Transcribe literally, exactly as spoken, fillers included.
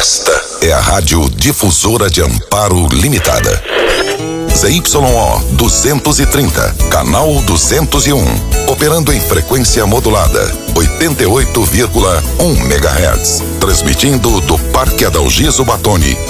Esta é a Rádio Difusora de Amparo Limitada. Z Y O duzentos e trinta, canal duzentos e um, operando em frequência modulada, oitenta e oito vírgula um megahertz, transmitindo do Parque Adalgiso Batoni,